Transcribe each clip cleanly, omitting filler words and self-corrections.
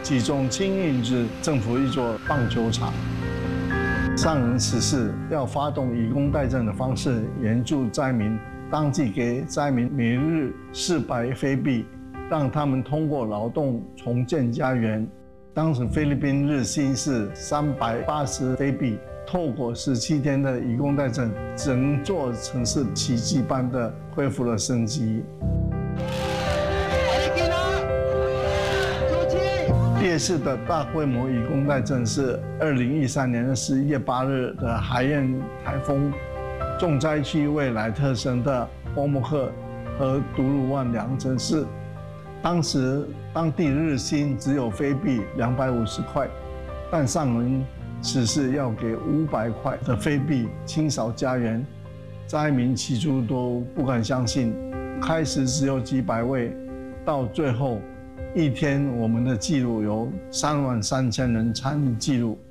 集中清运至政府一座棒球场。上人此事要发动以工代赈的方式援助灾民，当即给灾民每日400菲币，让他们通过劳动重建家园。当时菲律宾日薪是380菲币，透过17天的以工代赈，整座城市奇迹般的恢复了生机。烈士的大规模以工代赈是2013年11月8日的海燕台风重灾区为莱特省的波莫克和独鲁万2城市。当时当地日薪只有菲币250块，但上人此事要给500块的菲币清扫家园，灾民起初都不敢相信，开始只有几百位，到最后一天我们的记录有33000人参与记录。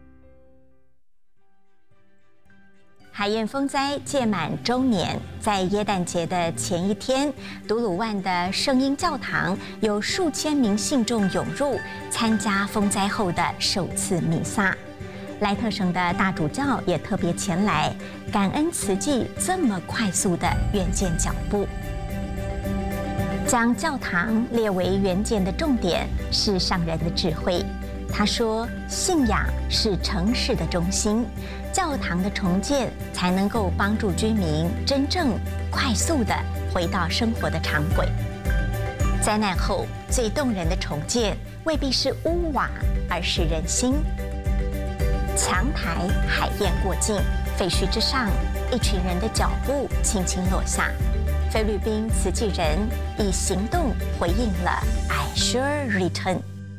海燕风灾届满周年，在耶诞节的前一天，独鲁万的圣婴教堂有数千名信众涌入参加风灾后的首次弥撒。莱特省的大主教也特别前来，感恩慈济这么快速的援建脚步。将教堂列为援建的重点是上人的智慧。他说，信仰是城市的中心，教堂的重建才能够帮助居民真正快速地回到生活的常轨。灾难后最动人的重建未必是屋瓦，而是人心。墙台海燕过境，废墟之上，一群人的脚步轻轻落下。菲律宾慈济人以行动回应了 "I sure return"。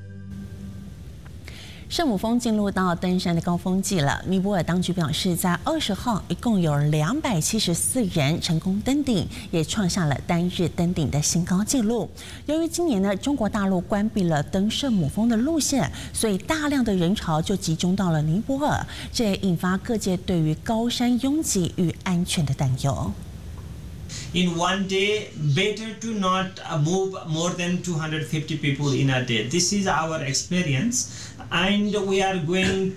圣母峰进入到登山的高峰季了。尼泊尔当局表示，在20号一共有274人成功登顶，也创下了单日登顶的新高纪录。由于今年呢，中国大陆关闭了登圣母峰的路线，所以大量的人潮就集中到了尼泊尔，这也引发各界对于高山拥挤与安全的担忧。 In one day, better to not move more than 250 people in a day. This is our experience, and we are going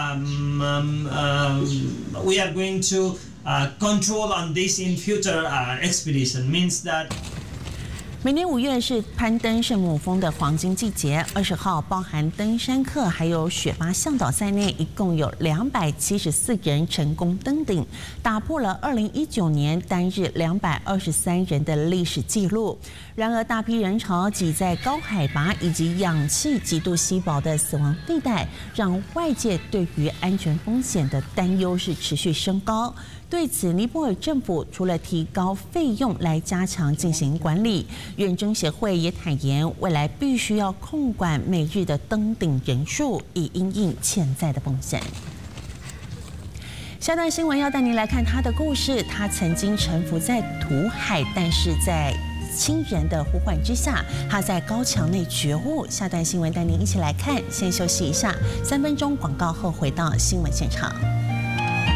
to control on this in future expedition. Means that. 每年5月是攀登圣母峰的黄金季节，20号包含登山客还有雪巴向导在内，一共有274人成功登顶，打破了2019年单日223人的历史记录。然而，大批人潮挤在高海拔以及氧气极度稀薄的死亡地带，让外界对于安全风险的担忧是持续升高。对此，尼泊尔政府除了提高费用来加强进行管理，远征协会也坦言，未来必须要控管每日的登顶人数，以因应潜在的风险。下段新闻要带您来看他的故事。他曾经沉浮在土海，但是在亲人的呼唤之下，他在高墙内觉悟。下段新闻带您一起来看，先休息一下，3分钟广告后回到新闻现场。